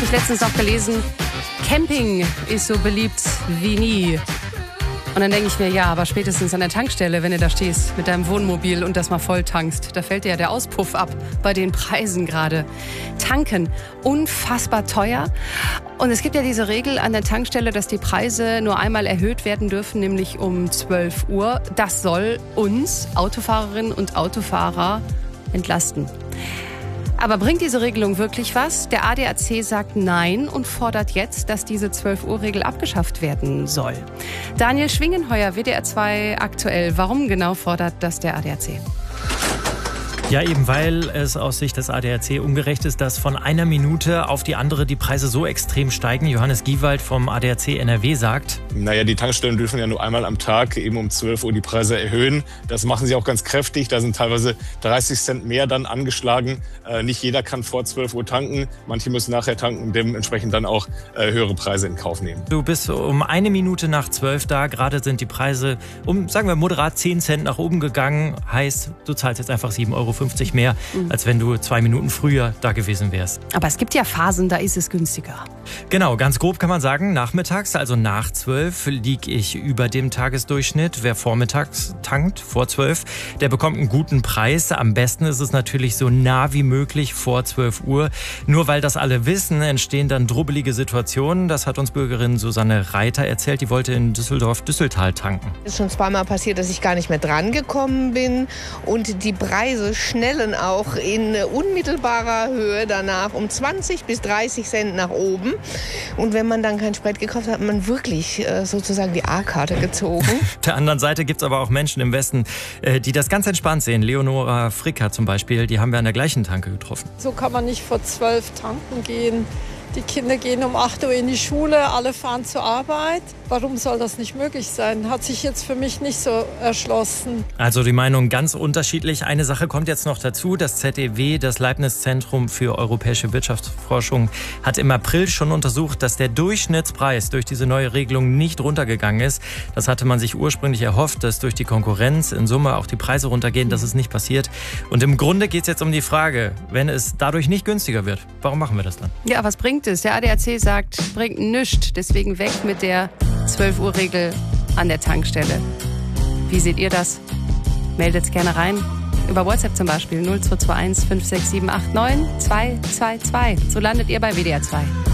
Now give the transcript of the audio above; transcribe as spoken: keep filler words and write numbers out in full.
habe ich letztens noch gelesen, Camping ist so beliebt wie nie. Und dann denke ich mir, ja, aber spätestens an der Tankstelle, wenn du da stehst mit deinem Wohnmobil und das mal voll tankst, da fällt dir ja der Auspuff ab bei den Preisen gerade. Tanken, unfassbar teuer. Und es gibt ja diese Regel an der Tankstelle, dass die Preise nur einmal erhöht werden dürfen, nämlich um zwölf Uhr. Das soll uns, Autofahrerinnen und Autofahrer, entlasten. Aber bringt diese Regelung wirklich was? Der A D A C sagt nein und fordert jetzt, dass diese zwölf Uhr Regel abgeschafft werden soll. Daniel Schwingenheuer, W D R zwei aktuell. Warum genau fordert das der A D A C? Ja, eben weil es aus Sicht des A D A C ungerecht ist, dass von einer Minute auf die andere die Preise so extrem steigen. Johannes Giewald vom A D A C N R W sagt: Naja, die Tankstellen dürfen ja nur einmal am Tag eben um zwölf Uhr die Preise erhöhen. Das machen sie auch ganz kräftig. Da sind teilweise dreißig Cent mehr dann angeschlagen. Äh, nicht jeder kann vor zwölf Uhr tanken. Manche müssen nachher tanken und dementsprechend dann auch äh, höhere Preise in Kauf nehmen. Du bist um eine Minute nach zwölf da. Gerade sind die Preise um, sagen wir, moderat zehn Cent nach oben gegangen. Heißt, du zahlst jetzt einfach sieben Euro fünfzig mehr, mhm. als wenn du zwei Minuten früher da gewesen wärst. Aber es gibt ja Phasen, da ist es günstiger. Genau, ganz grob kann man sagen, nachmittags, also nach zwölf, liege ich über dem Tagesdurchschnitt. Wer vormittags tankt, vor zwölf, der bekommt einen guten Preis. Am besten ist es natürlich so nah wie möglich vor zwölf Uhr. Nur weil das alle wissen, entstehen dann drubbelige Situationen. Das hat uns Bürgerin Susanne Reiter erzählt. Die wollte in Düsseldorf-Düsseltal tanken. Es ist schon zweimal passiert, dass ich gar nicht mehr dran gekommen bin und die Preise schnellen auch in unmittelbarer Höhe danach um zwanzig bis dreißig Cent nach oben. Und wenn man dann kein Sprit gekauft hat, hat man wirklich äh, sozusagen die A-Karte gezogen. Auf der anderen Seite gibt es aber auch Menschen im Westen, äh, die das ganz entspannt sehen. Leonora Fricker zum Beispiel, die haben wir an der gleichen Tanke getroffen. So kann man nicht vor zwölf tanken gehen. Die Kinder gehen um acht Uhr in die Schule, alle fahren zur Arbeit. Warum soll das nicht möglich sein? Hat sich jetzt für mich nicht so erschlossen. Also die Meinung ganz unterschiedlich. Eine Sache kommt jetzt noch dazu. Das Z E W, das Leibniz-Zentrum für europäische Wirtschaftsforschung, hat im April schon untersucht, dass der Durchschnittspreis durch diese neue Regelung nicht runtergegangen ist. Das hatte man sich ursprünglich erhofft, dass durch die Konkurrenz in Summe auch die Preise runtergehen. Das ist nicht passiert. Und im Grunde geht es jetzt um die Frage, wenn es dadurch nicht günstiger wird, warum machen wir das dann? Ja, was bringt es? Der A D A C sagt, bringt nichts. Deswegen weg mit der zwölf Uhr Regel an der Tankstelle. Wie seht ihr das? Meldet es gerne rein. Über WhatsApp zum Beispiel null zwei zwei eins fünf sechs sieben acht neun zwei zwei zwei. So landet ihr bei W D R zwei.